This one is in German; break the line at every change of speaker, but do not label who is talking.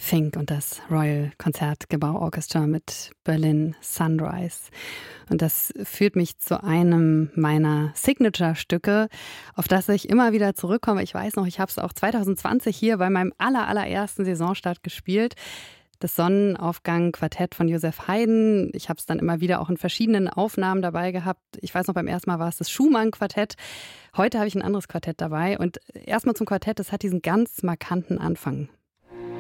Fink und das Royal Concertgebouw Orchestra mit Berlin Sunrise. Und das führt mich zu einem meiner Signature-Stücke, auf das ich immer wieder zurückkomme. Ich weiß noch, ich habe es auch 2020 hier bei meinem allerersten Saisonstart gespielt. Das Sonnenaufgang-Quartett von Joseph Haydn. Ich habe es dann immer wieder auch in verschiedenen Aufnahmen dabei gehabt. Ich weiß noch, beim ersten Mal war es das Schumann-Quartett. Heute habe ich ein anderes Quartett dabei. Und erstmal zum Quartett, das hat diesen ganz markanten Anfang.